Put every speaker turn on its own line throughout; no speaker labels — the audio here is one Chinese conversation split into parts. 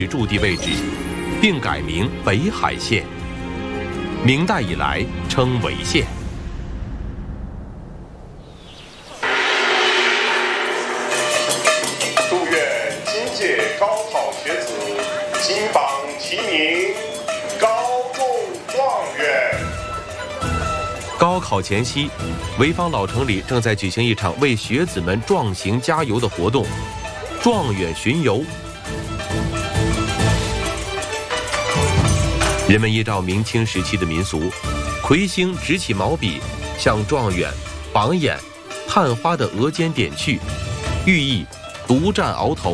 驻地位置，并改名北海县。明代以来称潍县。
祝愿今届高考学子金榜题名，高中状元。
高考前夕，潍坊老城里正在举行一场为学子们壮行加油的活动——状元巡游。人们依照明清时期的民俗，魁星执起毛笔，向状元、榜眼、探花的额间点去，寓意独占鳌头。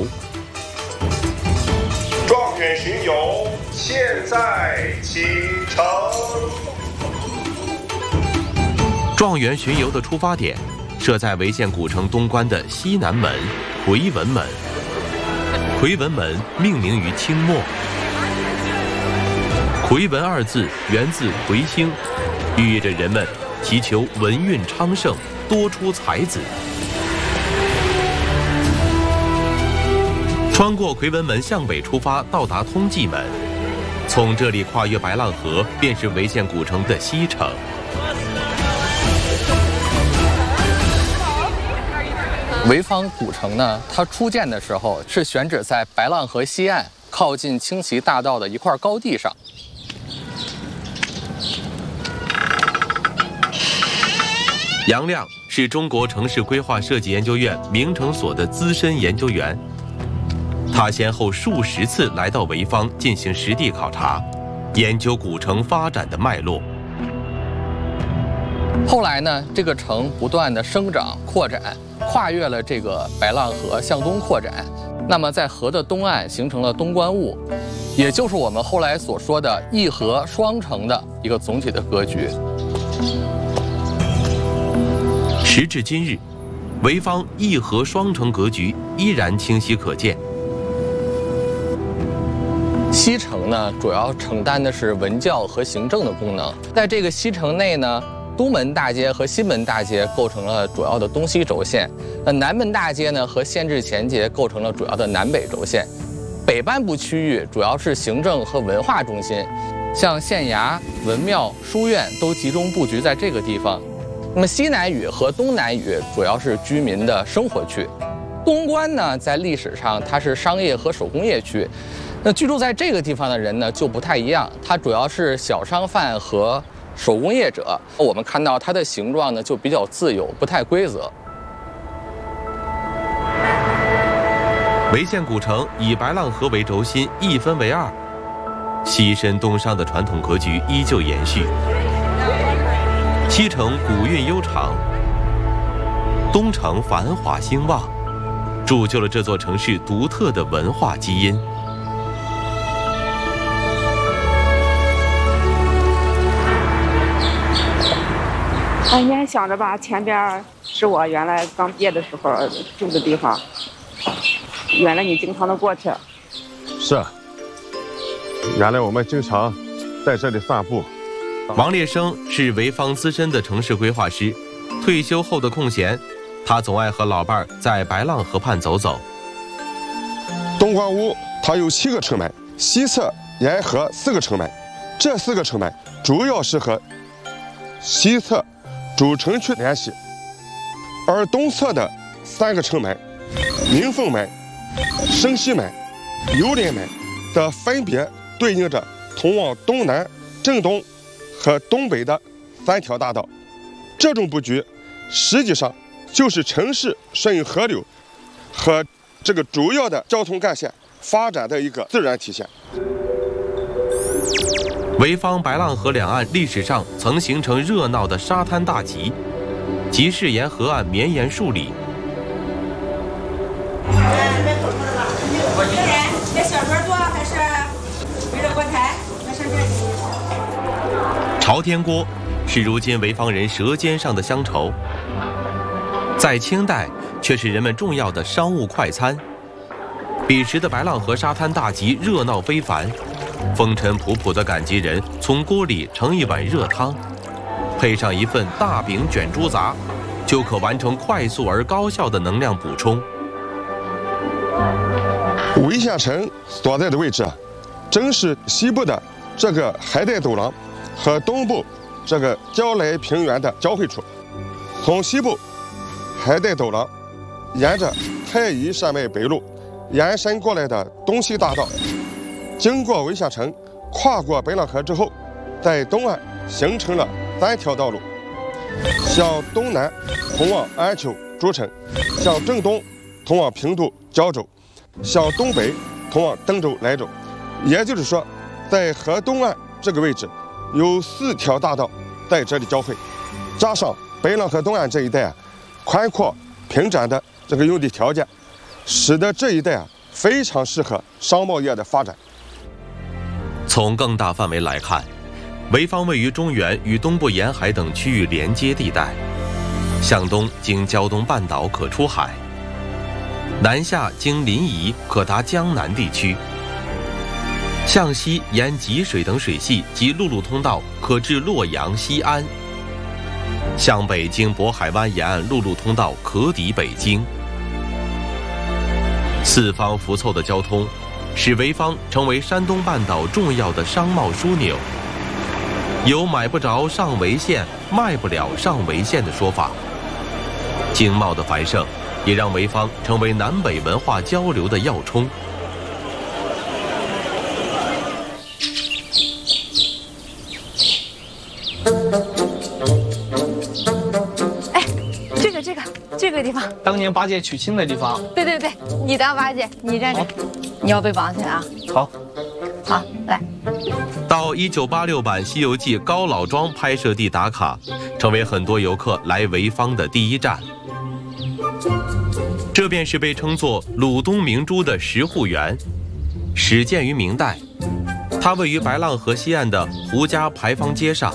状元巡游现在启程。
状元巡游的出发点设在潍县古城东关的西南门魁文门。魁文门命名于清末。魁文二字源自魁星，寓意着人们祈求文运昌盛，多出才子。穿过魁文门向北出发，到达通济门，从这里跨越白浪河，便是潍县古城的西城。
潍坊古城呢，它初建的时候是选址在白浪河西岸，靠近清习大道的一块高地上。
杨亮是中国城市规划设计研究院名城所的资深研究员，他先后数十次来到潍坊进行实地考察，研究古城发展的脉络。
后来呢，这个城不断的生长扩展，跨越了这个白浪河向东扩展，那么在河的东岸形成了东关坞，也就是我们后来所说的一河双城的一个总体的格局。
时至今日，潍坊一河双城格局依然清晰可见。
西城呢，主要承担的是文教和行政的功能。在这个西城内呢，东门大街和西门大街构成了主要的东西轴线，南门大街呢和县治前街构成了主要的南北轴线。北半部区域主要是行政和文化中心，像县衙、文庙、书院都集中布局在这个地方。那么西南隅和东南隅主要是居民的生活区。东关呢，在历史上它是商业和手工业区。那居住在这个地方的人呢，就不太一样，它主要是小商贩和手工业者。我们看到它的形状呢，就比较自由，不太规则。
潍县古城以白浪河为轴心，一分为二，西伸东上的传统格局依旧延续。西城古韵悠长，东城繁华兴旺，铸就了这座城市独特的文化基因。
你还想着吧，前边是我原来刚毕业的时候住的地方，原来你经常的过去。
是，原来我们经常在这里散步。
王烈生是潍坊资深的城市规划师，退休后的空闲，他总爱和老伴儿在白浪河畔走走。
东关坞它有7个城门，西侧沿河4个城门，这4个城门主要是和西侧主城区联系，而东侧的3个城门，明凤门、升西门、游林门的分别对应着通往东南、正东和东北的3条大道。这种布局实际上就是城市顺应河流和这个主要的交通干线发展的一个自然体现。
潍坊白浪河两岸历史上曾形成热闹的沙滩大集，集市沿河岸绵延数里。
这小桌多还是围着锅台？那上这里。
朝天锅是如今潍坊人舌尖上的乡愁，在清代却是人们重要的商务快餐。彼时的白浪河沙滩大集热闹非凡，风尘仆仆的赶集人从锅里盛一碗热汤，配上一份大饼卷猪杂，就可完成快速而高效的能量补充。
魏县城所在的位置啊，正是西部的这个海带陡廊和东部这个焦莱平原的交汇处。从西部海带陡廊沿着太乙山脉北路延伸过来的东西大道，经过魏县城，跨过白浪河之后，在东岸形成了3条道路，向东南通往安丘、诸城，向正东通往平度、胶州，向东北通往登州、莱州。也就是说，在河东岸这个位置有4条大道在这里交汇，加上白浪河东岸这一带啊宽阔平展的这个用地条件，使得这一带啊非常适合商贸业的发展。
从更大范围来看，潍坊位于中原与东部沿海等区域连接地带，向东经胶东半岛可出海，南下经临沂可达江南地区，向西沿济水等水系及陆路通道可至洛阳、西安，向北经渤海湾沿岸陆路通道可抵北京。四方辐凑的交通使潍坊成为山东半岛重要的商贸枢纽。有买不着上潍县，卖不了上潍县的说法。经贸的繁盛也让潍坊成为南北文化交流的要冲。
这个地方，
当年八戒娶亲的地方。
对对对，你当八戒，你站着，你要被绑起来啊！
好，
好，来。
到1986版《西游记》高老庄拍摄地打卡，成为很多游客来潍坊的第一站。这便是被称作鲁东明珠的石户园，始建于明代，它位于白浪河西岸的胡家牌坊街上。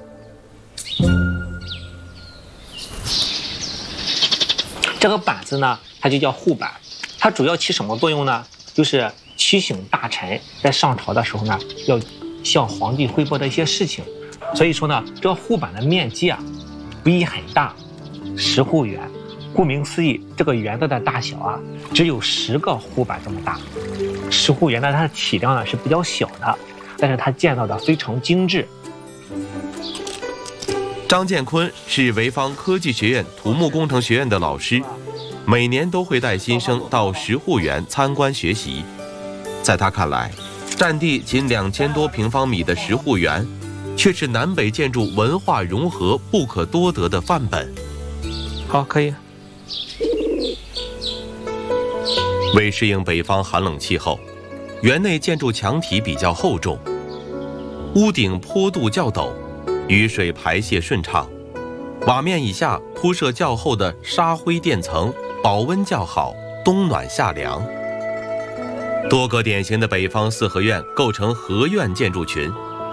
这个板子呢，它就叫户板，它主要起什么作用呢？就是提醒大臣在上朝的时候呢，要向皇帝汇报的一些事情。所以说呢，这个户板的面积啊，不宜很大。石户园，顾名思义，这个园子的大小啊，只有10个户板这么大。石户园呢，它的体量呢是比较小的，但是它建造的非常精致。
张建坤是潍坊科技学院土木工程学院的老师，每年都会带新生到石户园参观学习。在他看来，占地仅2000多平方米的石户园，却是南北建筑文化融合不可多得的范本。
好，可以。
为适应北方寒冷气候，园内建筑墙体比较厚重，屋顶坡度较陡，雨水排泄顺畅，瓦面以下铺设较厚的沙灰垫层，保温较好，冬暖夏凉。多个典型的北方四合院构成合院建筑群，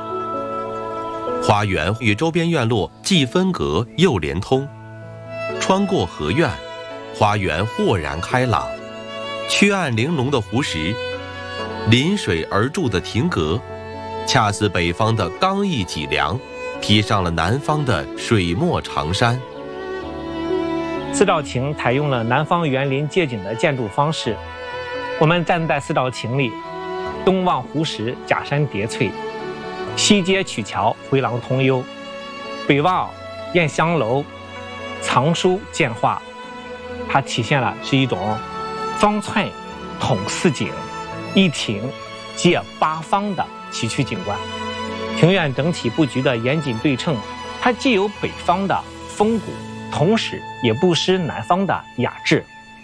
花园与周边院落既分隔又连通，穿过合院，花园豁然开朗，曲岸玲珑的湖石，临水而筑的亭阁，恰似北方的刚毅脊梁，披上了南方的水墨长衫。
四道亭采用了南方园林借景的建筑方式。我们站在四道亭里，东望湖石，假山叠翠；西接曲桥，回廊通幽；北望燕香楼，藏书见画。它体现了是一种方寸统四景，一亭借8方的崎岖景观。庭院整体布局的严谨对称，它既有北方的风骨，同时也不失南方的雅致。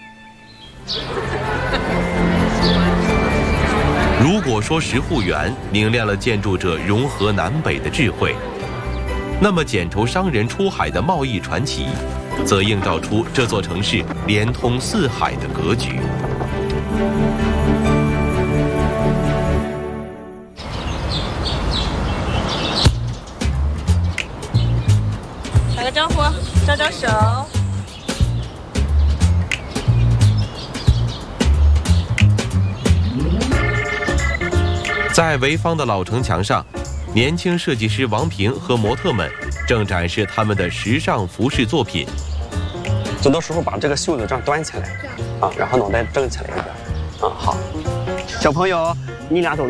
如果说石户园凝练了建筑者融合南北的智慧，那么剪绸商人出海的贸易传奇，则映照出这座城市连通四海的格局。
打个招呼，招招手。
在潍坊的老城墙上，年轻设计师王平和模特们正展示他们的时尚服饰作品。
走的时候把这个袖子这样端起来，啊，然后脑袋正起来一点，啊，好。 小朋友，你俩走的。